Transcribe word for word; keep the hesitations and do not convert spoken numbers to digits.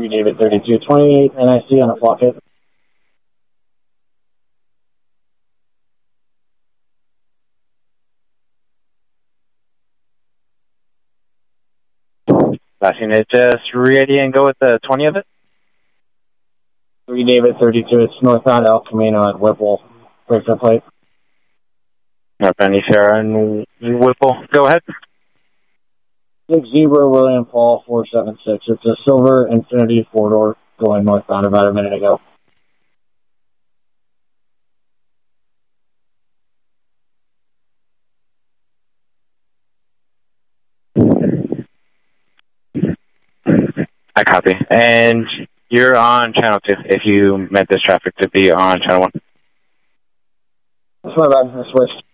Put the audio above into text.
David thirty-two twenty-eight, N I C on a flock hit. Last unit, just ready and go with the twenty of it. three David thirty-two, it's northbound El Camino at Whipple. Break the plate. Northbound East Sierra and Whipple, go ahead. six Zebra William Fall four seven six. It's a silver Infinity four-door going northbound about a minute ago. I copy. And you're on channel two if you meant this traffic to be on channel one. That's my bad. I switched.